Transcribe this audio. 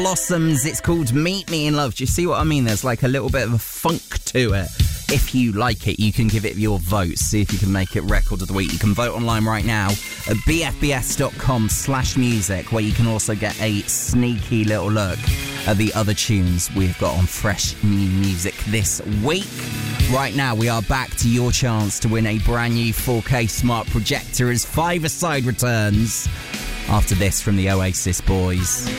Blossoms, it's called Meet Me in Love. Do you see what I mean? There's like a little bit of a funk to it. If you like it, you can give it your vote. See if you can make it Record of the Week. You can vote online right now at bfbs.com/music, where you can also get a sneaky little look at the other tunes we've got on Fresh New Music this week. Right now, we are back to your chance to win a brand new 4K smart projector as Five-A-Side returns after this from the Oasis Boys.